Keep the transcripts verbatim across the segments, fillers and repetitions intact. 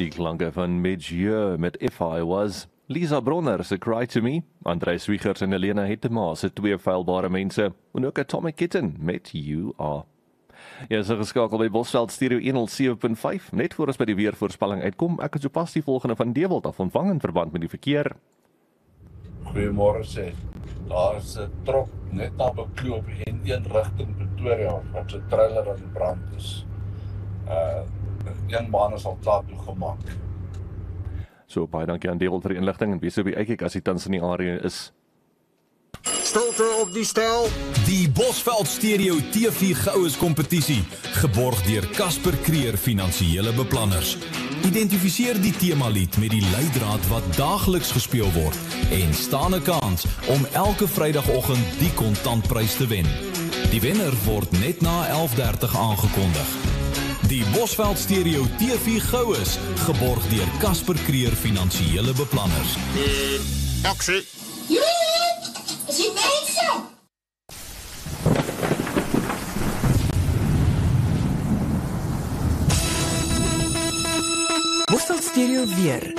Die klanke van Midge met If I Was, Lisa Bronner se Cry to Me, Andreas Wiegers en Helena Hetema se twee feilbare mense, en ook Atomic Kitten met You Are. Jy is geskakel by Bosveld Stereo honderd sewe punt vyf, net voor ons by die weervoorspelling uitkom, ek het sopas die volgende van Dewald af ontvang in verband met die verkeer. Goeiemôre sê, daar is 'n trok net na Bekloo op N een rigting Pretoria, wat se trailer aan die brand is. Uh, een baan is al klaar toegemaak. So, baie dankie aan Dewald vir die inligting, en wees op die uitkyk as die tans in die area is. Stilte op die stel. Die Bosveld Stereo T V Goues kompetisie, geborg deur Casper Creer Finansiële Beplanners. Identifiseer die temalied met die leidraad wat daagliks gespeel word en staan 'n kans om elke Vrydagoggend die kontantprys te wen. Die wenner word net na elf dertig aangekondig. Die Bosveld Stereo T V Goues, geborg deur Casper Creer Finansiële Beplanners. Uh, Aksie. Is die mense? Bosveld Stereo weer.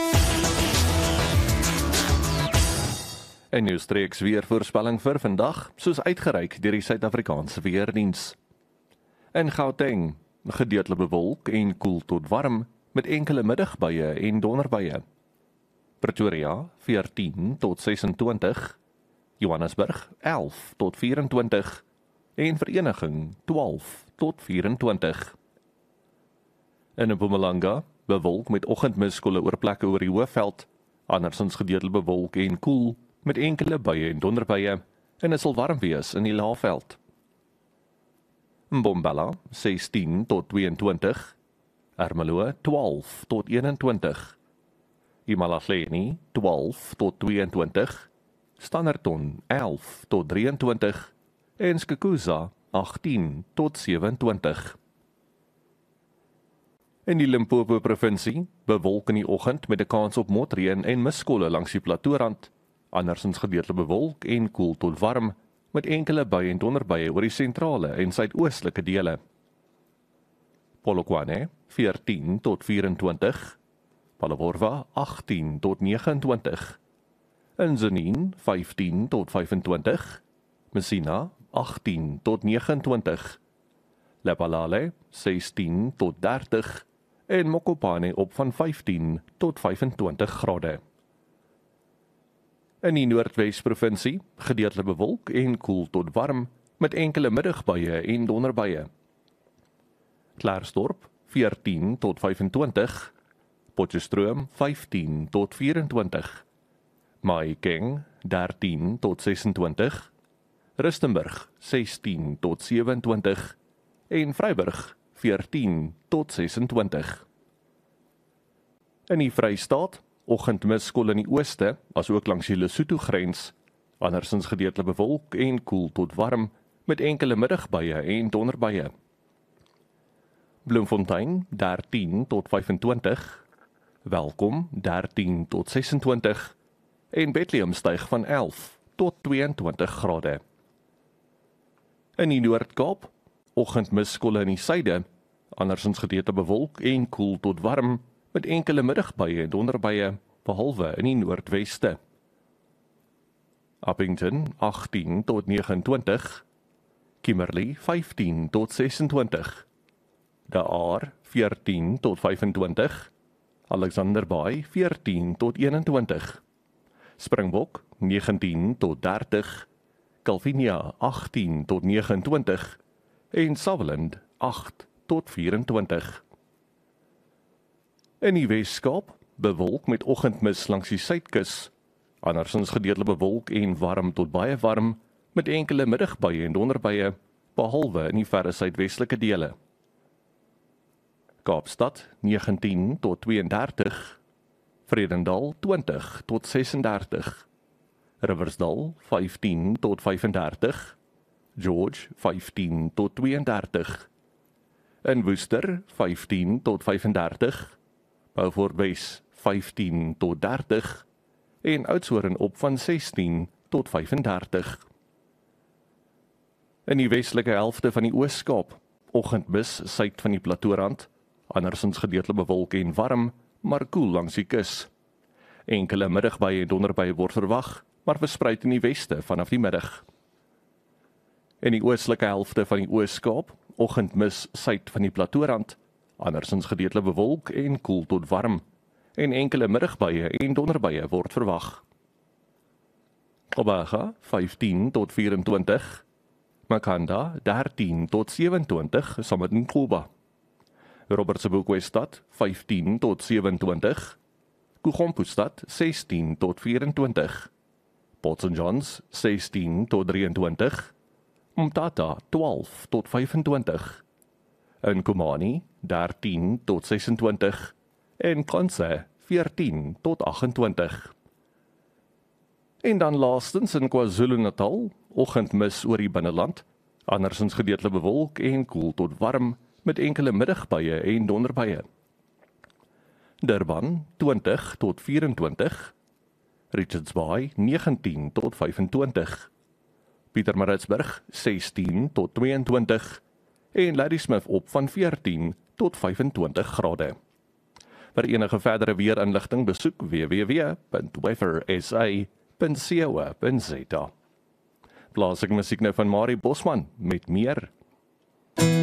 En nou streeks weervoorspelling vir vandag, soos uitgereik deur die Suid-Afrikaanse Weerdiens. In Gauteng, gedeeltelik bewolk en koel tot warm, met enkele middagbuie en donderbuie. Pretoria, veertien tot sesentwintig, Johannesburg, elf tot vyerentwintig, en Vereniging, twaalf tot vyerentwintig. In Mpumalanga, bewolk met oggendmiskolle oor plekke oor die Hoëveld, andersins gedeeltelik bewolk en koel, met enkele buie en donderbuie, en dit sal warm wees in die Laagveld. Mbombela, sestien tot tweeëntwintig, Ermelo, twaalf tot eenentwintig, Imalahleni, twaalf tot tweeëntwintig, Standerton, elf tot drieëntwintig, en Skukuza, agtien tot sewentwintig. In die Limpopo provinsie, bewolk in die oggend met 'n kans op motreën en miskolle langs die plateaurand, andersins gedeeltelik bewolk en koel tot warm, met enkele buie en donderbuie oor die sentrale en suidoostelike dele. Polokwane, veertien tot vyerentwintig, Palabora, agtien tot negenentwintig, Inzonine, vyftien tot vyfentwintig, Messina, agtien tot negenentwintig, Lephalale, sestien tot dertig, en Mokopane op van vyftien tot vyfentwintig grade. In die Noordwes-provinsie, gedeeltelik bewolk en koel tot warm, met enkele middagbuie en donderbuie. Klerksdorp, veertien tot vyfentwintig, Potchefstroom, vyftien tot vyerentwintig, Mahikeng, dertien tot sesentwintig, Rustenburg, sestien tot sewentwintig, en Vryburg, veertien tot sesentwintig. In die Vrystaat, oggendmiskolle in die ooste, as ook langs die Lesotho-grens, andersins gedeeltelik bewolk en koel tot warm, met enkele middagbuie en donderbuie. Bloemfontein, dertien tot vyfentwintig, Welkom, dertien tot sesentwintig, en Bethlehem styg van elf tot tweeëntwintig grade. In die Noord-Kaap, oggendmiskolle in die suide, andersins gedeeltelik bewolk en koel tot warm, met enkele middagbuie en donderbuie, behalwe in die noordweste. Appington, agtien tot negenentwintig, Kimberley, vyftien tot sesentwintig, De Aar, veertien tot vyfentwintig, Alexander Bay, veertien tot eenentwintig, Springbok, negentien tot dertig, Calvinia, agtien tot negenentwintig, en Sutherland, agt tot vyerentwintig. In die Weskaap, bewolk met oggendmis langs die suidkus, andersins gedeeltelik bewolk en warm tot baie warm, met enkele middagbuie en donderbuie, behalwe in die verre suidwestelike dele. Kaapstad, negentien tot tweeëndertig, Vredendal, twintig tot sesendertig, Riversdal, vyftien tot vyfendertig, George, vyftien tot tweeëndertig, in Woester, vyftien tot vyfendertig, Beaufort Wes, vyftien tot dertig, en Oudtshoorn op van sestien tot vyfendertig. In die westelike helfte van die Oos-Kaap, oggendmis suid van die plateaurand, andersins gedeeltelik bewolk en warm, maar koel langs die kus. Enkele middagbuie en donderbuie word verwag, maar verspreid in die weste vanaf die middag. In die oostelike helfte van die Oos-Kaap, oggendmis suid van die Plateaurand, andersins gedeeltelik bewolk en koel tot warm, en enkele middagbuie en donderbuie word verwag. Obaga vyftien tot vyf-en-twintig, Makanda dertien tot sewe-en-twintig, saam met Nkuba. Robertsburg-Weststad vyftien tot sewe-en-twintig, Kugompustad sestien tot vyf-en-twintig, Port Saint Johns sestien tot drie-en-twintig, Umtata twaalf tot vyf-en-twintig, Nkomani dertien tot ses-en-twintig en Kanse veertien tot agt-en-twintig. En dan laastens in KwaZulu-Natal, oggendmis oor die binneland, andersins gedeeltelik bewolk en koel tot warm met enkele middagbuie en donderbuie. Durban twintig tot vyf-en-twintig, Richards Bay negentien tot vyf-en-twintig, Pietermaritzburg sestien tot twee-en-twintig en Ladysmith op van veertien tot vyf-en-twintig grade. Vir enige verdere weerinligting besoek w w w punt weather s a punt co punt za. Plaaslik musiek nou van Marie Bosman met meer.